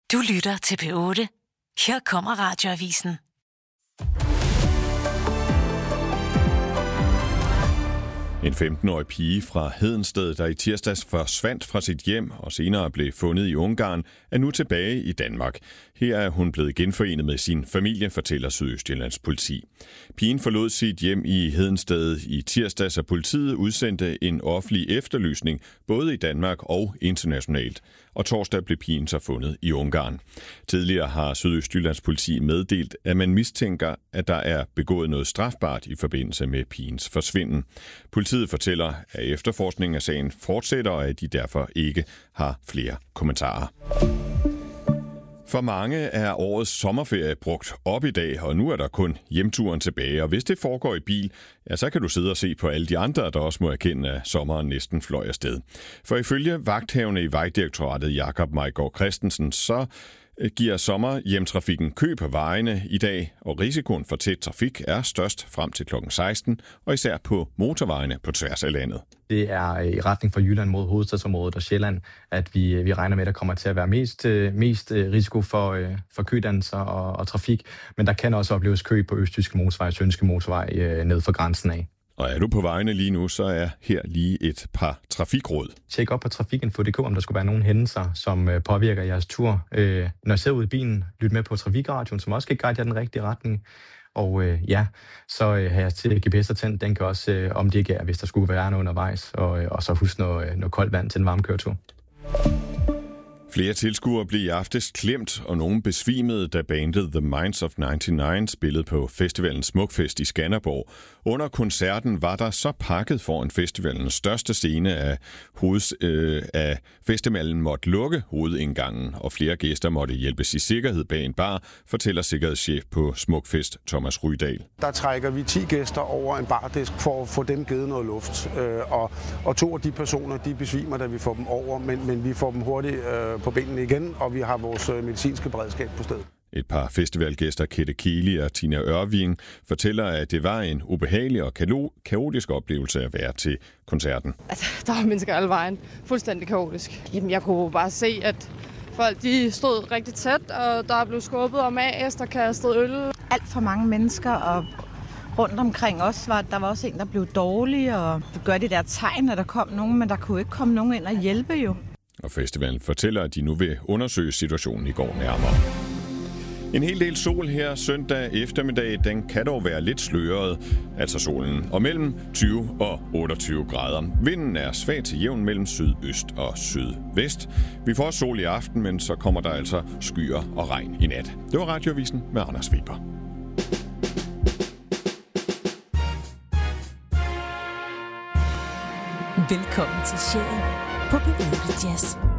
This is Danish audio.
Du lytter til P8. Her kommer Radioavisen. En 15-årig pige fra Hedensted, der i tirsdags forsvandt fra sit hjem og senere blev fundet i Ungarn, er nu tilbage i Danmark. Her er hun blevet genforenet med sin familie, fortæller Sydøstjyllands politi. Pigen forlod sit hjem i Hedensted i tirsdags, og politiet udsendte en offentlig efterlysning både i Danmark og internationalt. Og torsdag blev pigen så fundet i Ungarn. Tidligere har Sydøstjyllands politi meddelt, at man mistænker, at der er begået noget strafbart i forbindelse med pigens forsvinden. Politiet fortæller, at efterforskningen af sagen fortsætter, og at de derfor ikke har flere kommentarer. For mange er årets sommerferie brugt op i dag, og nu er der kun hjemturen tilbage. Og hvis det foregår i bil, ja, så kan du sidde og se på alle de andre, der også må erkende, at sommeren næsten fløj afsted. For ifølge vagthavende i Vejdirektoratet, Jakob Majgaard Christensen, så giver sommerhjemtrafikken kø på vejene i dag, og risikoen for tæt trafik er størst frem til kl. 16, og især på motorvejene på tværs af landet. Det er i retning fra Jylland mod hovedstadsområdet og Sjælland, at vi regner med, at der kommer til at være mest risiko for kødannelser og trafik, men der kan også opleves kø på Østjyske Motorvej og Sønderjyske Motorvej ned for grænsen af. Og er du på vejene lige nu, så er her lige et par trafikråd. Tjek op på trafikinfo.dk, om der skulle være nogle hændelser, som påvirker jeres tur. Når I sidder ude i bilen, lyt med på trafikradioen, som også kan guide jer den rigtige retning. Og så har jeg til GPS og tændt, den kan også omdirigere, hvis der skulle være noget undervejs. Og så husk noget koldt vand til en varm køretur. Flere tilskuere blev i aftes klemt, og nogen besvimede, da bandet The Minds of 99 spillede på festivalen Smukfest i Skanderborg. Under koncerten var der så pakket foran festivalens største scene, af festivalen måtte lukke hovedindgangen, og flere gæster måtte hjælpes i sikkerhed bag en bar, fortæller sikkerhedschef på Smukfest, Thomas Rydahl. Der trækker vi 10 gæster over en bardisk for at få dem givet noget luft, og 2 af de personer, de besvimer, da vi får dem over, men vi får dem hurtigt på benene igen, og vi har vores medicinske beredskab på stedet. Et par festivalgæster, Kette Keli og Tina Ørving, fortæller, at det var en ubehagelig og kaotisk oplevelse at være til koncerten. Altså, der var mennesker alle vejen. Fuldstændig kaotisk. Jamen, jeg kunne bare se, at folk de stod rigtig tæt, og der blev skubbet om as, der kastede øl. Alt for mange mennesker, og rundt omkring os der var også en, der blev dårlig, og det gør de der tegn, at der kom nogen, men der kunne ikke komme nogen ind og hjælpe jo. Og festivalen fortæller, at de nu vil undersøge situationen i går nærmere. En hel del sol her søndag eftermiddag, den kan dog være lidt sløret, altså solen, og mellem 20 og 28 grader. Vinden er svag til jævn mellem sydøst og sydvest. Vi får sol i aften, men så kommer der altså skyer og regn i nat. Det var Radioavisen med Anders Weber. Velkommen til Sjælen på P8 Jazz.